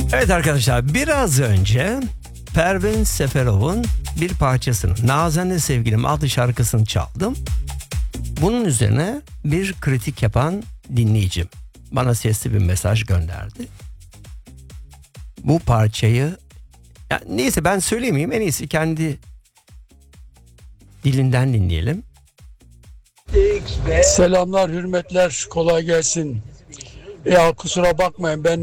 Evet arkadaşlar, biraz önce Pervin Seferov'un bir parçasını, Nazan'ı Sevgilim adlı şarkısını çaldım. Bunun üzerine bir kritik yapan dinleyicim bana sesli bir mesaj gönderdi. Bu parçayı, neyse ben söylemeyeyim, en iyisi kendi dilinden dinleyelim. Selamlar, hürmetler, kolay gelsin. Ya kusura bakmayın, ben